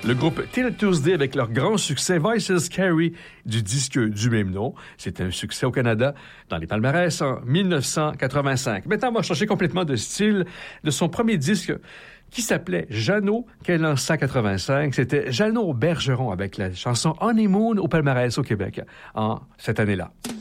Le groupe Till Tuesday avec leur grand succès Voices Carry du disque du même nom. C'était un succès au Canada dans les palmarès en 1985. Maintenant, on va changer complètement de style de son premier disque qui s'appelait Jeannot, qu'elle lança en 85. C'était Jeannot Bergeron avec la chanson Honeymoon au palmarès au Québec en cette année-là.